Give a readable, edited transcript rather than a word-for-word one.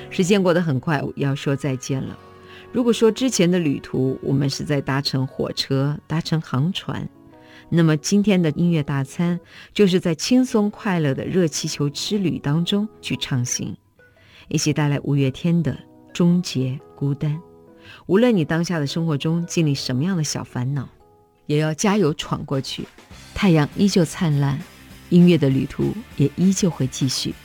时间过得很快，要说再见了。如果说之前的旅途我们是在搭乘火车、搭乘航船，那么今天的音乐大餐就是在轻松快乐的热气球之旅当中去畅行，一起带来五月天的终结孤单。无论你当下的生活中经历什么样的小烦恼，也要加油闯过去，太阳依旧灿烂，音乐的旅途也依旧会继续。